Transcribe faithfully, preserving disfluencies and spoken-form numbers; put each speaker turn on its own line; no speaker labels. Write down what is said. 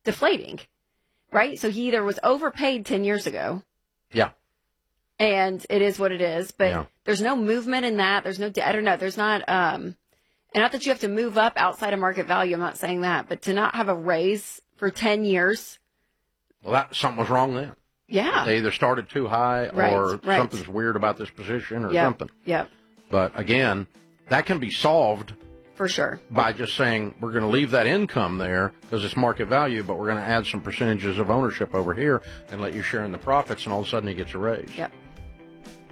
deflating, right? So he either was overpaid ten years ago.
Yeah.
And it is what it is, but
yeah.
there's no movement in that. There's no, I don't know. There's not, um, and not that you have to move up outside of market value. I'm not saying that, but to not have a raise for ten years.
Well, that something was wrong then.
Yeah.
They either started too high
right,
or
right.
something's weird about this position or
yep,
something.
Yep.
But again, that can be solved.
For sure.
By just saying we're going to leave that income there because it's market value, but we're going to add some percentages of ownership over here and let you share in the profits, and all of a sudden he gets a raise.
Yep.